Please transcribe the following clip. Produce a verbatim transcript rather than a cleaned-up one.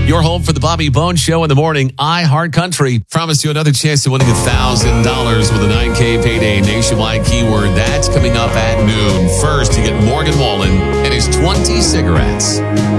Your home for the Bobby Bones Show in the morning. iHeart Country promised you another chance to winning one thousand dollars with a nine K payday nationwide keyword. That's coming up at noon. First, you get Morgan Wallen and his twenty cigarettes.